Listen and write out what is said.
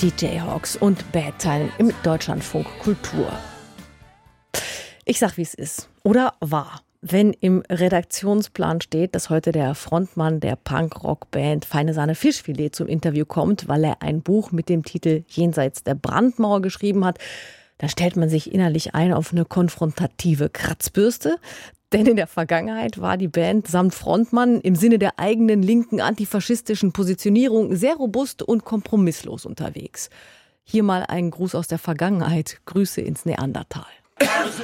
Die Jayhawks und Bad Time im Deutschlandfunk Kultur. Ich sag, wie es ist. Oder war. Wenn im Redaktionsplan steht, dass heute der Frontmann der Punk-Rock-Band Feine Sahne Fischfilet zum Interview kommt, weil er ein Buch mit dem Titel Jenseits der Brandmauer geschrieben hat, dann stellt man sich innerlich ein auf eine konfrontative Kratzbürste. Denn in der Vergangenheit war die Band samt Frontmann im Sinne der eigenen linken antifaschistischen Positionierung sehr robust und kompromisslos unterwegs. Hier mal ein Gruß aus der Vergangenheit. Grüße ins Neandertal.